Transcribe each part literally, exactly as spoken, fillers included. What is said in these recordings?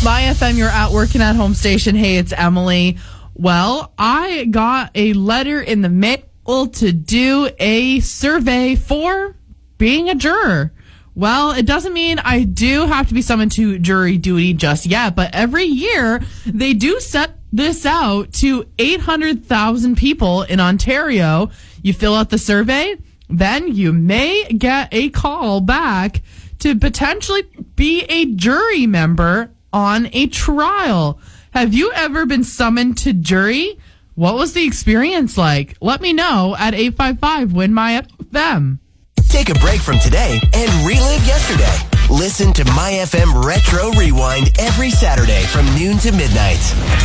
My F M, you're at Working at Home station. Hey, it's Emily. Well, I got a letter in the mail to do a survey for being a juror. Well, it doesn't mean I do have to be summoned to jury duty just yet, but every year they do set this out to eight hundred thousand people in Ontario. You fill out the survey, then you may get a call back to potentially be a jury member on a trial. Have you ever been summoned to jury? What was the experience like? Let me know at eight five five, W I N, my F M. Take a break from today and relive yesterday. Listen to My F M Retro Rewind every Saturday from noon to midnight.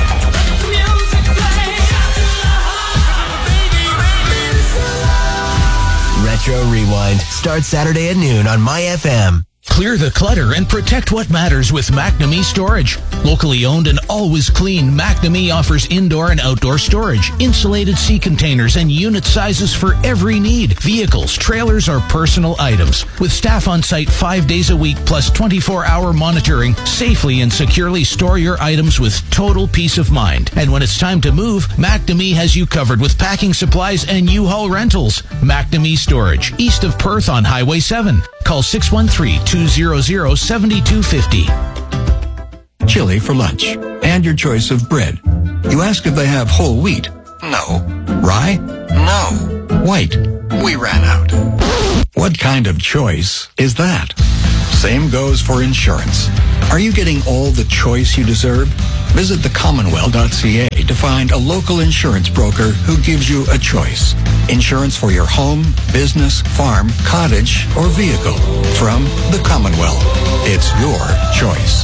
Retro Rewind starts Saturday at noon on My F M. Clear the clutter and protect what matters with McNamee Storage. Locally owned and always clean, McNamee offers indoor and outdoor storage, insulated sea containers, and unit sizes for every need. Vehicles, trailers, or personal items. With staff on site five days a week plus twenty-four hour monitoring, safely and securely store your items with total peace of mind. And when it's time to move, McNamee has you covered with packing supplies and U-Haul rentals. McNamee Storage, east of Perth on Highway seven. Call six one three, two hundred, seven two five zero. Chili for lunch, and your choice of bread. You ask if they have whole wheat. No. Rye? No. White? We ran out. What kind of choice is that? Same goes for insurance. Are you getting all the choice you deserve? Visit the commonwealth dot c a to find a local insurance broker who gives you a choice. Insurance for your home, business, farm, cottage, or vehicle. From the Commonwealth. It's your choice.